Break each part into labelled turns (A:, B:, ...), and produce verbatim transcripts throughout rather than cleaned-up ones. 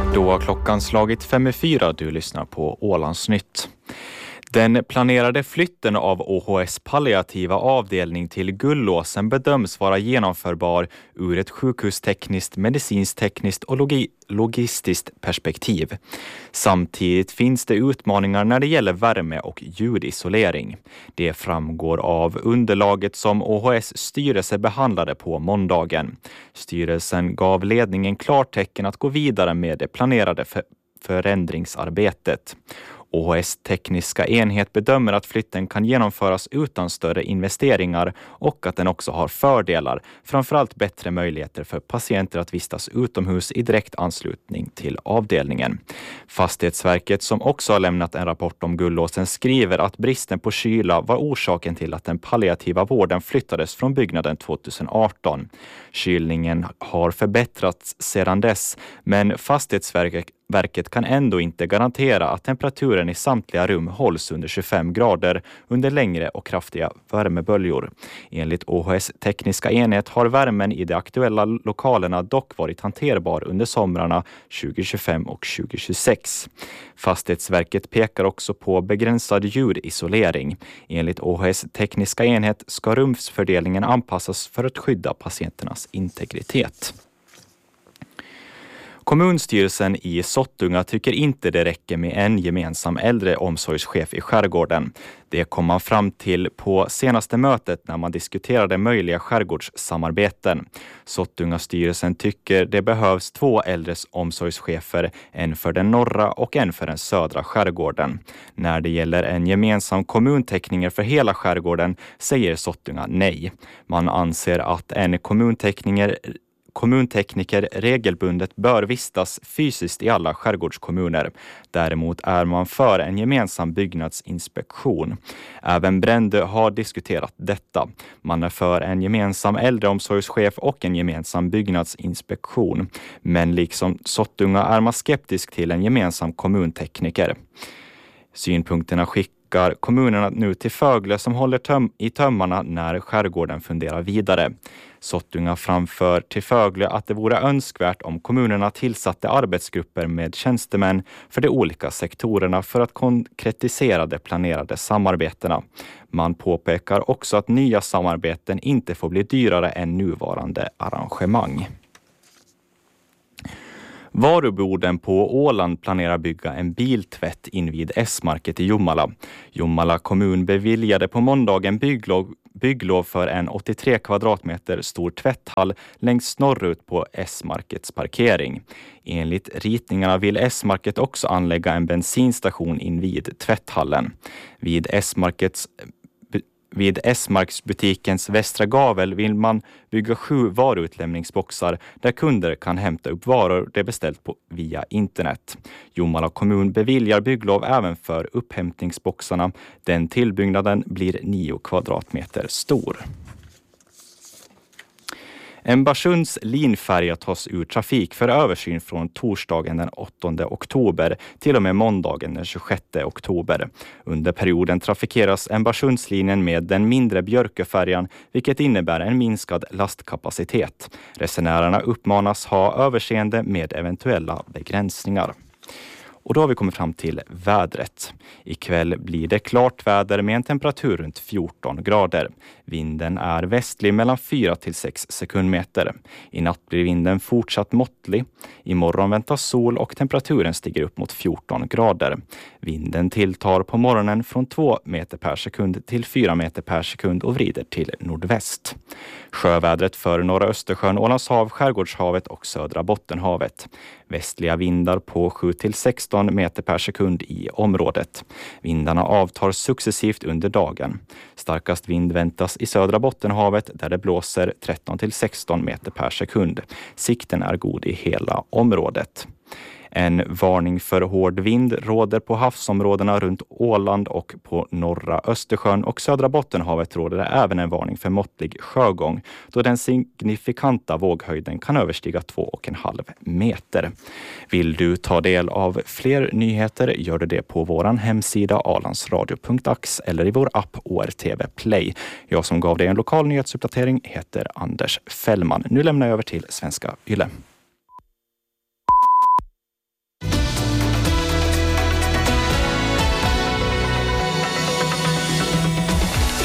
A: Då har klockan slagit fem i fyra. Du lyssnar på Ålandsnytt. Den planerade flytten av O H S palliativa avdelning till Gullåsen bedöms vara genomförbar ur ett sjukhustekniskt, medicinstekniskt och logi- logistiskt perspektiv. Samtidigt finns det utmaningar när det gäller värme- och ljudisolering. Det framgår av underlaget som O H S styrelse behandlade på måndagen. Styrelsen gav ledningen klartecken att gå vidare med det planerade för- förändringsarbetet. O H S tekniska enhet bedömer att flytten kan genomföras utan större investeringar och att den också har fördelar, framförallt bättre möjligheter för patienter att vistas utomhus i direkt anslutning till avdelningen. Fastighetsverket, som också har lämnat en rapport om Gullåsen, skriver att bristen på kyla var orsaken till att den palliativa vården flyttades från byggnaden tjugoarton. Kylningen har förbättrats sedan dess, men Fastighetsverket Verket kan ändå inte garantera att temperaturen i samtliga rum hålls under tjugofem grader under längre och kraftiga värmeböljor. Enligt O H S tekniska enhet har värmen i de aktuella lokalerna dock varit hanterbar under somrarna tjugohundratjugofem och tjugohundratjugosex. Fastighetsverket pekar också på begränsad ljudisolering. Enligt O H S tekniska enhet ska rumsfördelningen anpassas för att skydda patienternas integritet. Kommunstyrelsen i Sottunga tycker inte det räcker med en gemensam äldreomsorgschef i skärgården. Det kom man fram till på senaste mötet när man diskuterade möjliga skärgårdssamarbeten. Sottunga-styrelsen tycker det behövs två äldreomsorgschefer, en för den norra och en för den södra skärgården. När det gäller en gemensam kommuntekniker för hela skärgården säger Sottunga nej. Man anser att en kommuntekniker Kommuntekniker regelbundet bör vistas fysiskt i alla skärgårdskommuner. Däremot är man för en gemensam byggnadsinspektion. Även Brändö har diskuterat detta. Man är för en gemensam äldreomsorgschef och en gemensam byggnadsinspektion. Men liksom Sottunga är man skeptisk till en gemensam kommuntekniker. Synpunkterna skickar kommunerna nu till Fögle som håller töm- i tömmarna när skärgården funderar vidare. Sottunga framför till Fögle att det vore önskvärt om kommunerna tillsatte arbetsgrupper med tjänstemän för de olika sektorerna för att konkretisera de planerade samarbetena. Man påpekar också att nya samarbeten inte får bli dyrare än nuvarande arrangemang. Varuborden på Åland planerar bygga en biltvätt invid S-market i Jomala. Jomala kommun beviljade på måndagen bygglov, bygglov för en åttiotre kvadratmeter stor tvätthall längst norrut på S-markets parkering. Enligt ritningarna vill S-market också anlägga en bensinstation invid tvätthallen. Vid S-markets Vid S-marksbutikens västra gavel vill man bygga sju varuutlämningsboxar där kunder kan hämta upp varor de beställt på via internet. Jomala kommun beviljar bygglov även för upphämtningsboxarna. Den tillbyggnaden blir nio kvadratmeter stor. Embarsunds linfärja tas ur trafik för översyn från torsdagen den åttonde oktober till och med måndagen den tjugosjätte oktober. Under perioden trafikeras Embarsundslinjen med den mindre Björköfärjan, vilket innebär en minskad lastkapacitet. Resenärerna uppmanas ha överseende med eventuella begränsningar. Och då har vi kommit fram till vädret. Ikväll blir det klart väder med en temperatur runt fjorton grader. Vinden är västlig mellan fyra till sex sekundmeter. I natt blir vinden fortsatt måttlig. Imorgon väntas sol och temperaturen stiger upp mot fjorton grader. Vinden tilltar på morgonen från två meter per sekund till fyra meter per sekund och vrider till nordväst. Sjövädret för norra Östersjön, Ålands hav, Skärgårdshavet och södra Bottenhavet. Västliga vindar på sju till sexton meter per sekund i området. Vindarna avtar successivt under dagen. Starkast vind väntas i södra Bottenhavet där det blåser tretton till sexton meter per sekund. Sikten är god i hela området. En varning för hård vind råder på havsområdena runt Åland och på norra Östersjön, och södra Bottenhavet råder det även en varning för måttlig sjögång då den signifikanta våghöjden kan överstiga två och en halv meter. Vill du ta del av fler nyheter gör du det på våran hemsida alandsradio punkt ax eller i vår app O R T V Play. Jag som gav dig en lokal nyhetsuppdatering heter Anders Fällman. Nu lämnar jag över till Svenska Yle.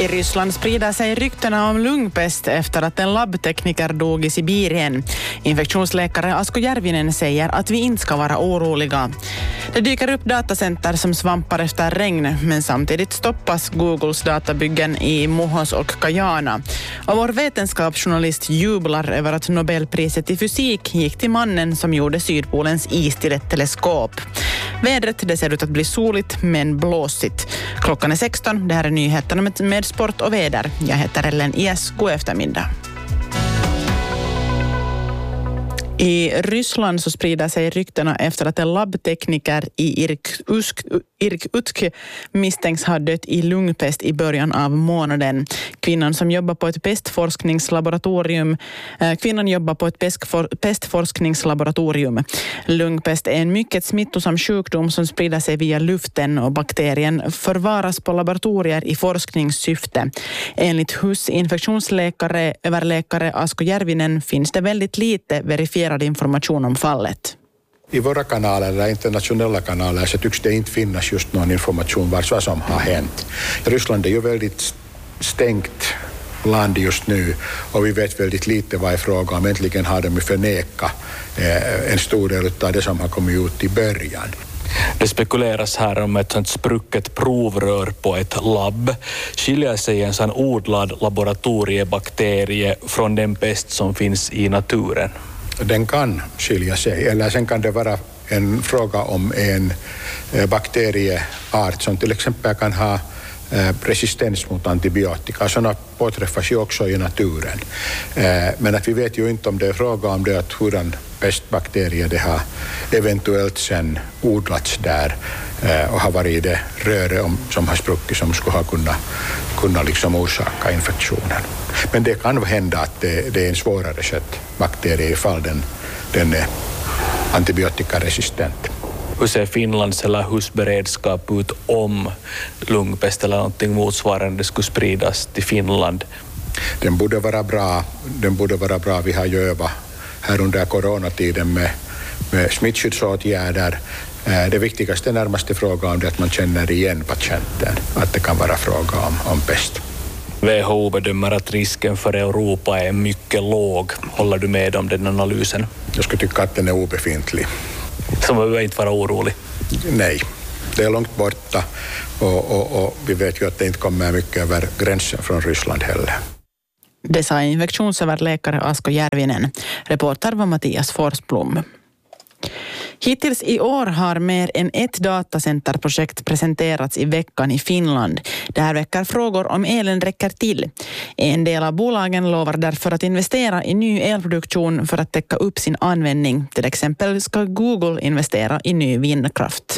B: I Ryssland sprider sig ryktena om lungpest efter att en labbtekniker dog i Sibirien. Infektionsläkare Asko Järvinen säger att vi inte ska vara oroliga. Det dyker upp datacenter som svampar efter regn, men samtidigt stoppas Googles databyggen i Muhos och Kajana. Och vår vetenskapsjournalist jublar över att Nobelpriset i fysik gick till mannen som gjorde Sydpolens is till ett teleskop. Vädret, det ser ut att bli soligt men blåsigt. Klockan är sexton, det här är nyheterna med, med sport och väder. Jag heter Ellen Ies, god eftermiddag. I Ryssland så sprider sig ryktena efter att en labbtekniker i Irkutsk, Irkutsk misstänks ha dött i lungpest i början av månaden. Kvinnan som jobbar på ett pestforskningslaboratorium, kvinnan jobbar på ett pestforskningslaboratorium. Lungpest är en mycket smittosam sjukdom som sprider sig via luften och bakterien förvaras på laboratorier i forskningssyfte. Enligt H U S infektionsläkare, överläkare Asko Järvinen finns det väldigt lite verifierat information om fallet.
C: I våra kanaler eller internationella kanaler så tycks det inte finnas just någon information vad som har hänt. Ryssland är ju väldigt stängt land just nu och vi vet väldigt lite vad är frågan om. Äntligen har de förnekat eh, en stor del av det som har kommit ut i början.
D: Det spekuleras här om ett sånt sprucket provrör på ett labb. Skiljer sig en sån odlad laboratoriebakterie från den pest som finns i naturen?
C: Den kan skilja sig, eller sen kan det vara en fråga om en bakterieart som till exempel kan ha resistens mot antibiotika. Sådana påträffas ju också i naturen. Men att vi vet ju inte om det är fråga om det att hurdan pestbakterie det har eventuellt sen odlats där och har varit det röre om, som har spruckit som skulle ha kunnat, kunnat liksom orsaka infektionen. Men det kan hända att det, det är en svårare skött bakterie ifall den, den är antibiotikaresistent.
D: Hur ser Finlands eller H U S beredskap ut om lungpest eller någonting motsvarande skulle spridas till Finland?
C: Den borde vara bra. Den borde vara bra. Vi har ju övat här under coronatiden med, med smittskyddsåtgärder. Det viktigaste närmaste frågan är att man känner igen patienten, att det kan vara fråga om, om pest.
D: W H O bedömer att risken för Europa är mycket låg. Håller du med om den analysen?
C: Jag skulle tycka att den är obefintlig.
D: Så man behöver inte vara orolig?
C: Nej, det är långt borta och, och, och vi vet ju att det inte kommer mycket över gränsen från Ryssland heller.
B: Det sa infektionsöverläkare Asko Järvinen. Reporter var Mattias Forsblom. Hittills i år har mer än ett datacenterprojekt presenterats i veckan i Finland. Det här väcker frågor om elen räcker till. En del av bolagen lovar därför att investera i ny elproduktion för att täcka upp sin användning. Till exempel ska Google investera i ny vindkraft.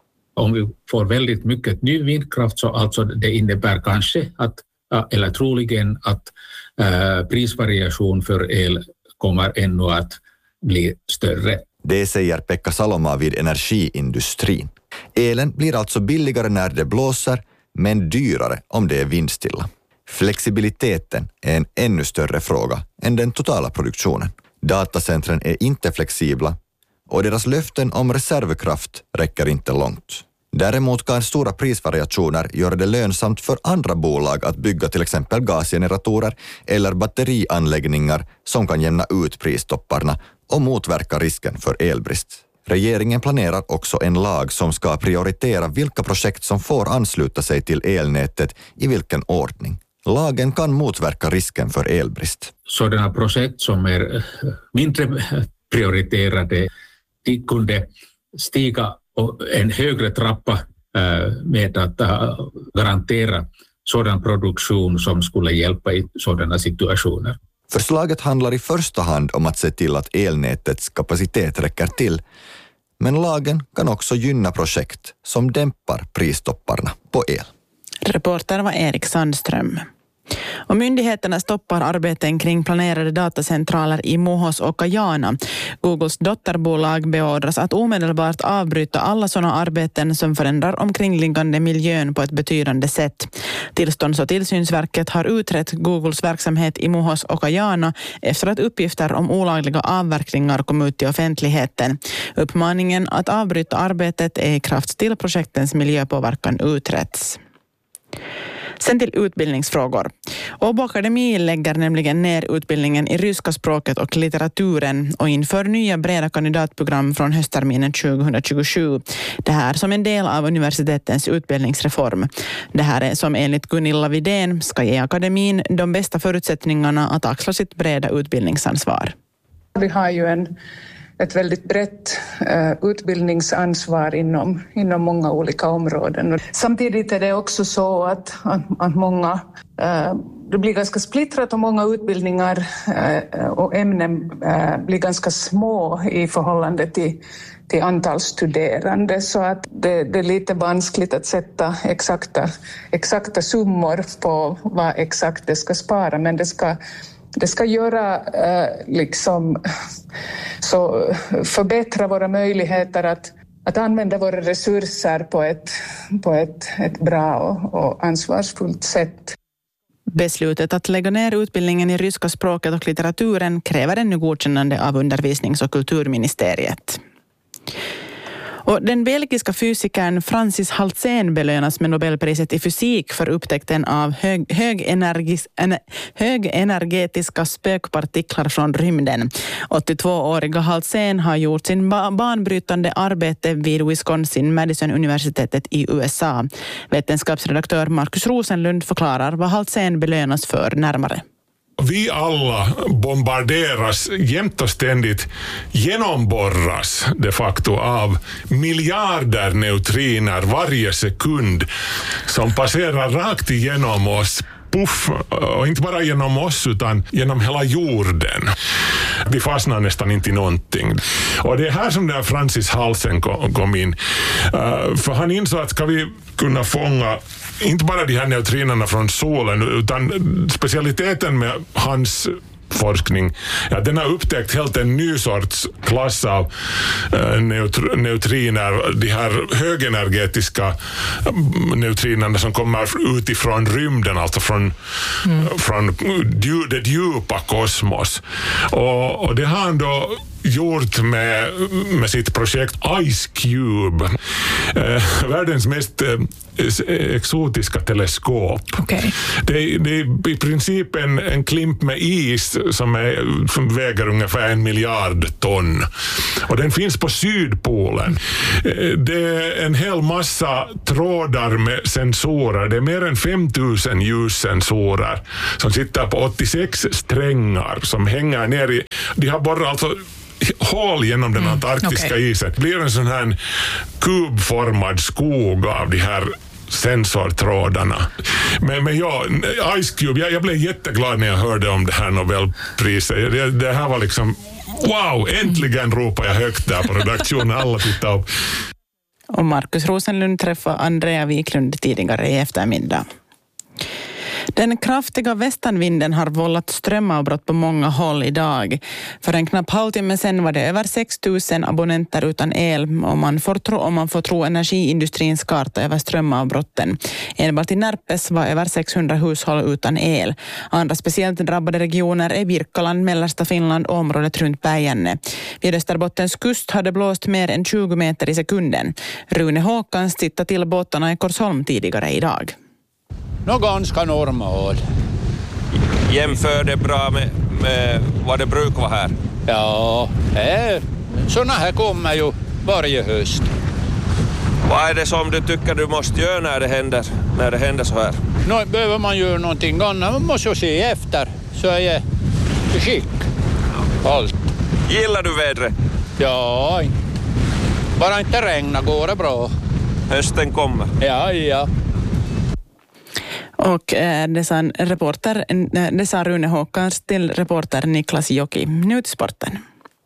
E: Om vi får väldigt mycket ny vindkraft så alltså det innebär kanske att, eller troligen att äh, prisvariation för el kommer ännu att bli större.
F: Det säger Pekka Salomaa vid energiindustrin. Elen blir alltså billigare när det blåser, men dyrare om det är vindstilla. Flexibiliteten är en ännu större fråga än den totala produktionen. Datacentren är inte flexibla och deras löften om reservkraft räcker inte långt. Däremot kan stora prisvariationer göra det lönsamt för andra bolag att bygga till exempel gasgeneratorer eller batterianläggningar som kan jämna ut pristopparna och motverka risken för elbrist. Regeringen planerar också en lag som ska prioritera vilka projekt som får ansluta sig till elnätet i vilken ordning. Lagen kan motverka risken för elbrist.
E: Sådana projekt som är mindre prioriterade, de kunde stiga en högre trappa med att garantera sådan produktion som skulle hjälpa i sådana situationer.
F: Förslaget handlar i första hand om att se till att elnätets kapacitet räcker till, men lagen kan också gynna projekt som dämpar pristopparna på el.
B: Reporter var Erik Sandström. Och myndigheterna stoppar arbeten kring planerade datacentraler i Muhos och Kajana. Googles dotterbolag beordras att omedelbart avbryta alla sådana arbeten som förändrar omkringliggande miljön på ett betydande sätt. Tillstånds- och tillsynsverket har utrett Googles verksamhet i Muhos och Kajana efter att uppgifter om olagliga avverkningar kom ut till offentligheten. Uppmaningen att avbryta arbetet är i kraft till projektens miljöpåverkan uträtts. Sen till utbildningsfrågor. Åbo Akademi lägger nämligen ner utbildningen i ryska språket och litteraturen och inför nya breda kandidatprogram från höstterminen tjugohundratjugosju. Det här som en del av universitetens utbildningsreform. Det här är som enligt Gunilla Widén ska ge akademin de bästa förutsättningarna att axla sitt breda utbildningsansvar.
G: Vi har ju en, ett väldigt brett uh, utbildningsansvar inom, inom många olika områden. Samtidigt är det också så att, att, att många, uh, det blir ganska splittrat och många utbildningar uh, och ämnen uh, blir ganska små i förhållande till, till antal studerande. Så att det, det är lite vanskligt att sätta exakta, exakta summor på vad exakt det ska spara, men det ska Det ska göra eh, liksom så förbättra våra möjligheter att, att använda våra resurser på ett, på ett, ett bra och, och ansvarsfullt sätt.
B: Beslutet att lägga ner utbildningen i ryska språket och litteraturen kräver ännu godkännande av undervisnings- och kulturministeriet. Och den belgiska fysikern Francis Haltsen belönas med Nobelpriset i fysik för upptäckten av hög, högenergis, en, högenergetiska spökpartiklar från rymden. åttiotvååriga Haltsen har gjort sin ba- banbrytande arbete vid Wisconsin-Madison-universitetet i U S A. Vetenskapsredaktör Markus Rosenlund förklarar vad Haltsen belönas för närmare.
H: Vi alla bombarderas jämt och ständigt, genomborras de facto av miljarder neutriner varje sekund som passerar rakt igenom oss. Puff, och inte bara genom oss utan genom hela jorden. Vi fastnar nästan inte i någonting. Och det är här som där Francis Haltsen kom in. Uh, för han insåg att ska vi kunna fånga inte bara de här neutrinerna från solen utan specialiteten med hans forskning, ja, den har upptäckt helt en ny sorts klass av uh, neutr- neutriner, de här högenergetiska neutrinerna som kommer utifrån rymden, alltså från, mm. från dju- det djupa kosmos. Och, och det har han då gjort med, med sitt projekt Ice Cube, eh, världens mest eh, exotiska teleskop.
B: Okay.
H: Det, det är i princip en, en klimp med is som, är, som väger ungefär en miljard ton. Och den finns på Sydpolen. Eh, det är en hel massa trådar med sensorer. Det är mer än fem tusen ljussensorer som sitter på åttiosex strängar som hänger ner i... De har bara alltså hål genom den antarktiska mm, okay. isen. Det blir en sån här kubformad skog av de här sensortrådarna. Men, men ja, Ice Cube, jag, jag blev jätteglad när jag hörde om det här Nobelpriset. Det, det här var liksom, wow, äntligen ropade jag högt där på redaktionen. Alla tittade upp.
B: Och Markus Rosenlund träffade Andrea Wiklund tidigare i eftermiddag. Den kraftiga västanvinden har vållat strömavbrott på många håll idag. För en knapp halvtimme sedan var det över sex tusen abonnenter utan el och man får tro, om man får tro energiindustrins karta över strömavbrotten. Enbart i Närpes var över sexhundra hushåll utan el. Andra speciellt drabbade regioner är Birkaland, mellersta Finland och området runt Päijänne. Vid Österbottens kust hade blåst mer än tjugo meter i sekunden. Rune Håkans tittade till båtarna i Korsholm tidigare idag.
I: Nå ganska normal.
J: Jämför det bra med, med vad det brukar vara här?
I: Ja, här. Såna här kommer ju varje höst.
J: Vad är det som du tycker du måste göra när det händer, när det händer så här?
I: Nå, behöver man göra någonting annat, man måste ju se efter så är jag i skick. Allt.
J: Gillar du vädret?
I: Ja, bara inte regna går det bra.
J: Hösten kommer.
I: Ja, ja.
B: Och eh, det, sa en reporter, det sa Rune Håkans till reporter Niklas Joki. Nu till sporten.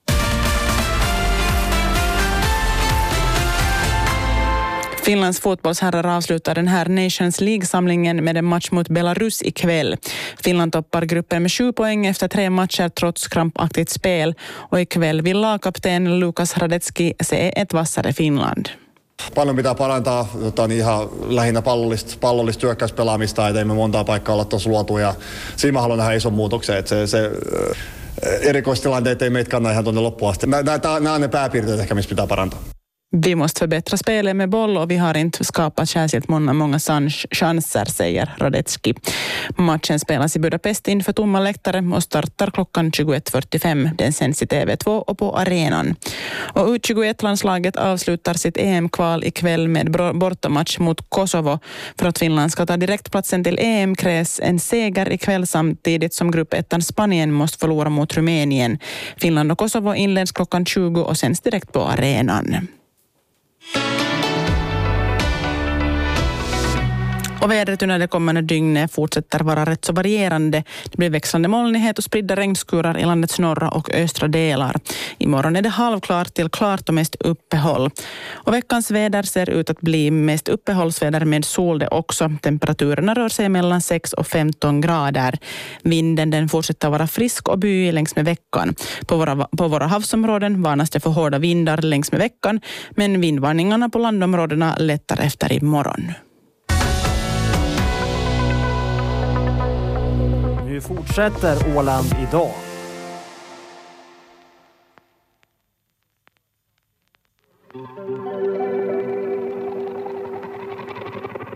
B: Finlands fotbollsherrar avslutar den här Nations League-samlingen med en match mot Belarus ikväll. Finland toppar gruppen med sju poäng efter tre matcher trots krampaktigt spel. Och ikväll vill lagkapten Lukas Radetski se ett vassare Finland.
K: Paljon pitää parantaa tota, niin ihan lähinnä pallollista, pallollista hyökkäyspelaamista, että ei me montaa paikkaa olla tuossa luotu ja siinä mä haluan nähdä ison muutoksen, että se, se erikoistilanteet ei meitä kanna ihan tuonne loppuun asti. Nämä on ne pääpiirteet ehkä, missä pitää parantaa.
B: Vi måste förbättra spelet med boll och vi har inte skapat särskilt många, många chanser, säger Radetzky. Matchen spelas i Budapest inför tomma läktare och startar klockan tjugoett fyrtiofem. Den sänds i T V två och på arenan. Och U tjugoett-landslaget avslutar sitt E M-kval ikväll med bortamatch mot Kosovo. För att Finland ska ta direktplatsen till E M krävs en seger ikväll samtidigt som gruppettan Spanien måste förlora mot Rumänien. Finland och Kosovo inleds klockan tjugo och sänds direkt på arenan. Och vädret under det kommande dygnet fortsätter vara rätt så varierande. Det blir växlande molnighet och spridda regnskurar i landets norra och östra delar. Imorgon är det halvklart till klart och mest uppehåll. Och veckans väder ser ut att bli mest uppehållsväder med sol det också. Temperaturerna rör sig mellan sex och femton grader. Vinden den fortsätter vara frisk och byig längs med veckan. På våra, på våra havsområden varnas det för hårda vindar längs med veckan. Men vindvarningarna på landområdena lättar efter imorgon.
L: Nu fortsätter Åland idag.